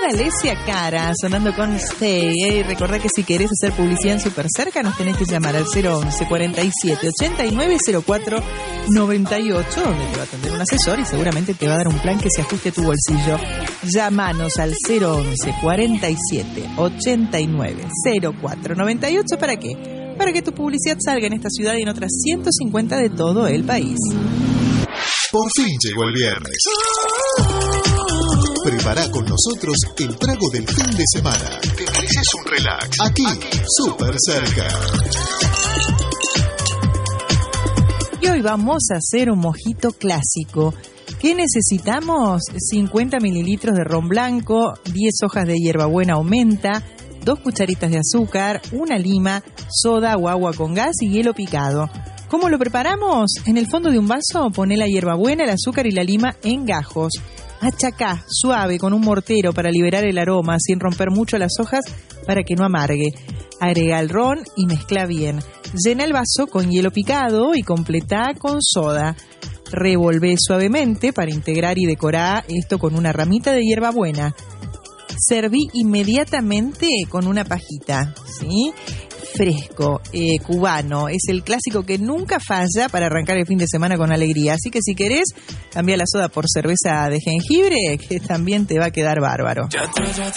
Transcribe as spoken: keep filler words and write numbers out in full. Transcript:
Alessia Cara, sonando con Stay. Y recordá que si querés hacer publicidad en Super Cerca, nos tenés que llamar al cero once, cuarenta y siete, ochenta y nueve, cero cuatro noventa y ocho, donde te va a atender un asesor y seguramente te va a dar un plan que se ajuste a tu bolsillo. Llámanos al cero once, cuarenta y siete, ochenta y nueve, cero cuatro noventa y ocho. ¿Para qué? Para que tu publicidad salga en esta ciudad y en otras ciento cincuenta de todo el país. Por fin llegó el viernes. Prepara con nosotros el trago del fin de semana. Te mereces un relax. Aquí, Super Cerca. Y hoy vamos a hacer un mojito clásico. ¿Qué necesitamos? cincuenta mililitros de ron blanco, diez hojas de hierbabuena o menta, dos cucharitas de azúcar, una lima, soda o agua con gas y hielo picado. ¿Cómo lo preparamos? En el fondo de un vaso poné la hierbabuena, el azúcar y la lima en gajos. Achacá suave con un mortero para liberar el aroma sin romper mucho las hojas para que no amargue. Agrega el ron y mezcla bien. Llena el vaso con hielo picado y completá con soda. Revolvé suavemente para integrar y decorar esto con una ramita de hierbabuena. Serví inmediatamente con una pajita, ¿sí? Fresco, eh, cubano, es el clásico que nunca falla para arrancar el fin de semana con alegría. Así que si querés, cambia la soda por cerveza de jengibre, que también te va a quedar bárbaro. Yo tuyo